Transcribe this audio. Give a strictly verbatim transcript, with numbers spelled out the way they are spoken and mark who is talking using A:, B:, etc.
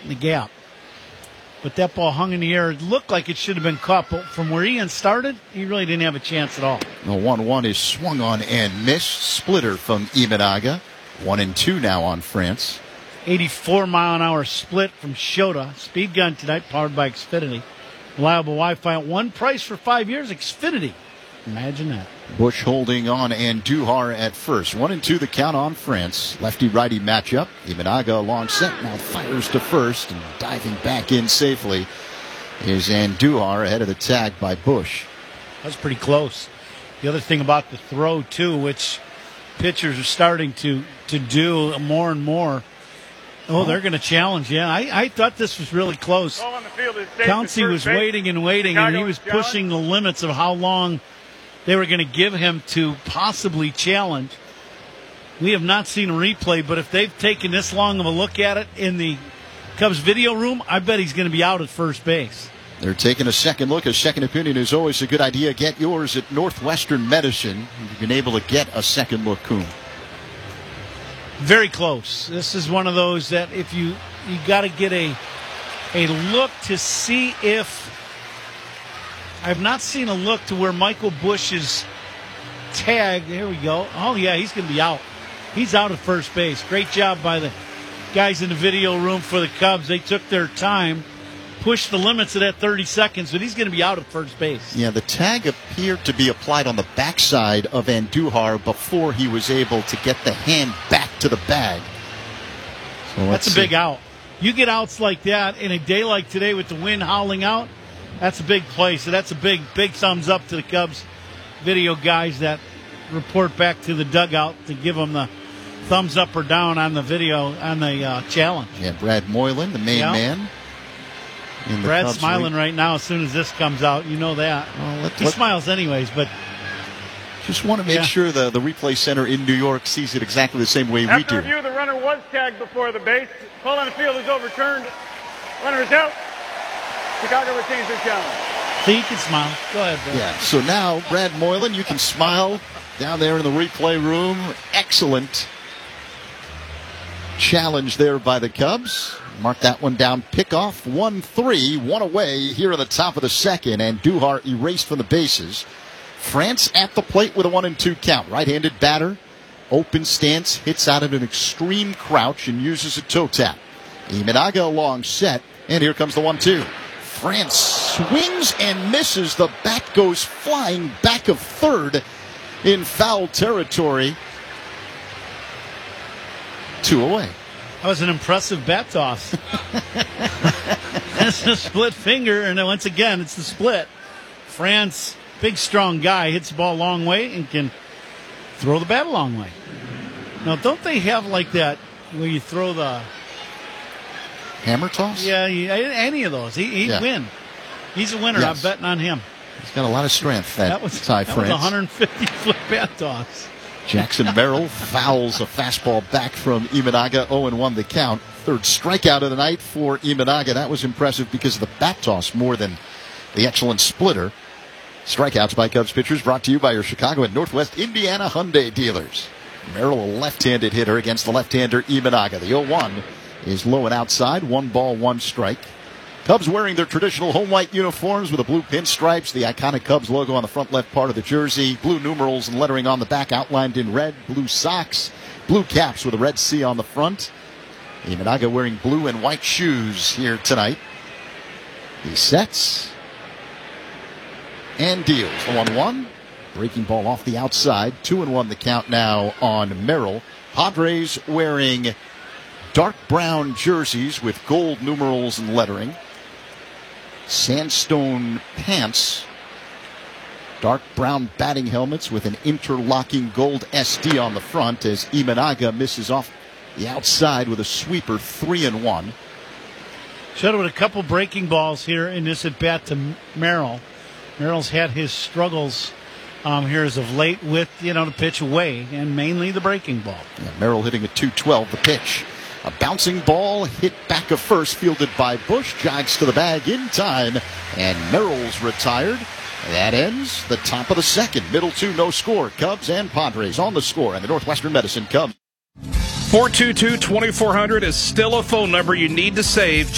A: in the gap. But that ball hung in the air. It looked like it should have been caught, but from where Ian started, he really didn't have a chance at all.
B: The one one is swung on and missed. Splitter from Imanaga. One and two now on France.
A: eighty-four mile an hour split from Shota. Speed gun tonight, powered by Xfinity. Reliable Wi-Fi at one price for five years. Xfinity. Imagine that.
B: Bush holding on and Duhar at first. One and two the count on France. Lefty-righty matchup. Imanaga along set. Now fires to first and diving back in safely is Andujar ahead of the tag by Bush.
A: That's pretty close. The other thing about the throw, too, which pitchers are starting to, to do more and more. Oh, they're going to challenge. Yeah, I, I thought this was really close. Pouncey was waiting and waiting, and he was pushing the limits of how long they were going to give him to possibly challenge. We have not seen a replay, but if they've taken this long of a look at it in the Cubs video room, I bet he's going to be out at first base.
B: They're taking a second look. A second opinion is always a good idea. Get yours at Northwestern Medicine. You've been able to get a second look, Coon.
A: Very close. This is one of those that if you you got to get a a look to see if I've not seen a look to where Michael Bush's tag. There we go. Oh yeah, he's going to be out. He's out at first base. Great job by the guys in the video room for the Cubs. They took their time, pushed the limits of that thirty seconds, but he's going to be out at first base.
B: Yeah, the tag appeared to be applied on the backside of Andujar before he was able to get the hand back to the bag. So
A: that's a
B: see.
A: big out. You get outs like that in a day like today with the wind howling out, that's a big play. So that's a big, big thumbs up to the Cubs video guys that report back to the dugout to give them the thumbs up or down on the video, on the uh, challenge.
B: Yeah, Brad Moylan, the main
A: yeah.
B: man.
A: Brad's smiling re- right now as soon as this comes out. You know that. Well, let, he let, smiles anyways, but...
B: Just want to make yeah. sure the, the replay center in New York sees it exactly the same way
C: After
B: we do.
C: After review, the runner was tagged before the base. Call on the field is overturned. Runner is out. Chicago retains their challenge.
A: So you can smile. Go ahead, Brad.
B: Yeah, so now, Brad Moylan, you can smile down there in the replay room. Excellent challenge there by the Cubs. Mark that one down. Pickoff, one three, one away here in the top of the second, and Duhar erased from the bases. France at the plate with a one and two count. Right-handed batter, open stance, hits out of an extreme crouch and uses a toe tap. Imanaga along set, and here comes the one two. France swings and misses. The bat goes flying back of third in foul territory. Two away.
A: That was an impressive bat toss. That's a split finger, and then once again, it's the split. France, big, strong guy, hits the ball a long way and can throw the bat a long way. Now, don't they have like that where you throw the
B: hammer toss?
A: Yeah, any of those. He, he'd yeah. win. He's a winner.
B: Yes.
A: I'm betting on him.
B: He's got a lot of strength, that,
A: that was,
B: Ty
A: that
B: France.
A: was a one hundred fifty foot bat toss.
B: Jackson Merrill fouls a fastball back from Imanaga. oh and one the count. Third strikeout of the night for Imanaga. That was impressive because of the bat toss more than the excellent splitter. Strikeouts by Cubs pitchers brought to you by your Chicago and Northwest Indiana Hyundai dealers. Merrill, a left-handed hitter against the left-hander Imanaga. The oh one is low and outside. One ball, one strike. Cubs wearing their traditional home white uniforms with the blue pinstripes, the iconic Cubs logo on the front left part of the jersey, blue numerals and lettering on the back outlined in red, blue socks, blue caps with a red C on the front. Imanaga wearing blue and white shoes here tonight. He sets and deals. The one one. Breaking ball off the outside. two and one the count now on Merrill. Padres wearing dark brown jerseys with gold numerals and lettering. Sandstone pants. Dark brown batting helmets with an interlocking gold S D on the front as Imanaga misses off the outside with a sweeper, three and one.
A: Showed with a couple breaking balls here in this at bat to Merrill. Merrill's had his struggles um, here as of late with, you know, the pitch away and mainly the breaking ball.
B: Yeah, Merrill hitting a two twelve the pitch. A bouncing ball hit back of first, fielded by Bush. Jogs to the bag in time, and Merrill's retired. That ends the top of the second. Middle two, no score. Cubs and Padres on the score, and the Northwestern Medicine Cubs.
D: four two two, two four zero zero is still a phone number you need to save.